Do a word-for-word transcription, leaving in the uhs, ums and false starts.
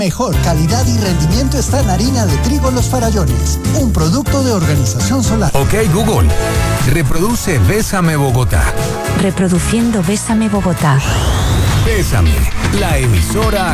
Mejor calidad y rendimiento está en harina de trigo Los Farallones, un producto de Organización Solar. Ok, Google, reproduce Bésame Bogotá. Reproduciendo Bésame Bogotá. Bésame, la emisora